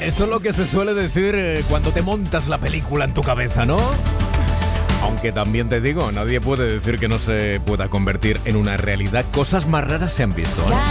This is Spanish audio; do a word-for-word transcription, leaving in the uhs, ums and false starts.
Esto es lo que se suele decir eh, cuando te montas la película en tu cabeza, ¿no? Aunque también te digo, nadie puede decir que no se pueda convertir en una realidad. Cosas más raras se han visto, ¿eh?